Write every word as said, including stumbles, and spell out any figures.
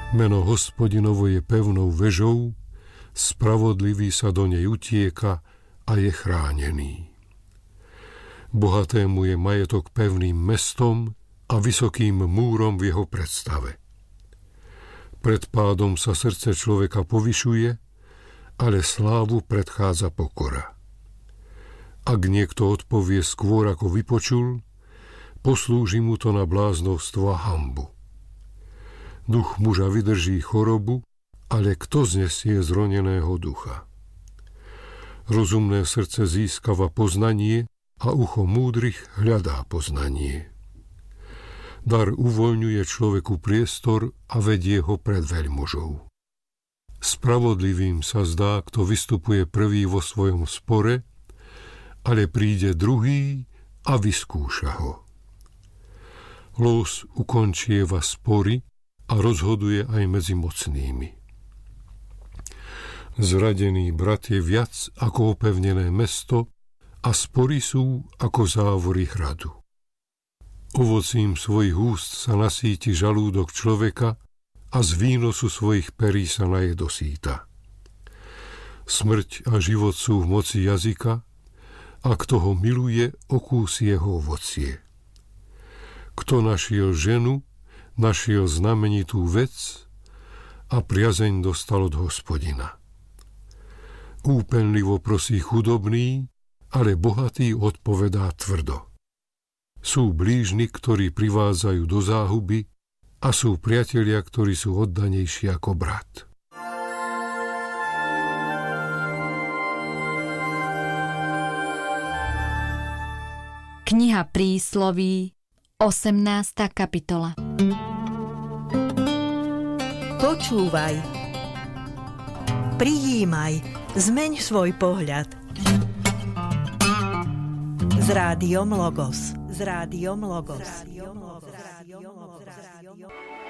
Meno Hospodinovo je pevnou vežou, spravodlivý sa do nej utieka a je chránený. Bohatému je majetok pevným mestom a vysokým múrom v jeho predstave. Pred pádom sa srdce človeka povyšuje, ale slávu predchádza pokora. Ak niekto odpovie skôr ako vypočul, poslúži mu to na bláznovstvo a hanbu. Duch muža vydrží chorobu, ale kto znesie zroneného ducha? Rozumné srdce získava poznanie a ucho múdrych hľadá poznanie. Dar uvoľňuje človeku priestor a vedie ho pred veľmožou. Spravodlivým sa zdá, kto vystupuje prvý vo svojom spore, ale príde druhý a vyskúša ho. Los ukončieva spory a rozhoduje aj medzi mocnými. Zradený brat je viac ako opevnené mesto a spory sú ako závory hradu. Ovocím svojich úst sa nasíti žalúdok človeka a z výnosu svojich perí sa naje do síta. Smrť a život sú v moci jazyka a kto ho miluje, okúsi jeho ovocie. Kto našiel ženu, našiel znamenitú vec a priazeň dostal od Hospodina. Úpenlivo prosí chudobný, ale bohatý odpovedá tvrdo. Sú blížni, ktorí privádzajú do záhuby a sú priatelia, ktorí sú oddanejší ako brat. Kniha Prísloví, osemnásta kapitola. Počúvaj, prijímaj, zmeň svoj pohľad. S rádiom Logos. S rádiom Logos. S rádiom Logos.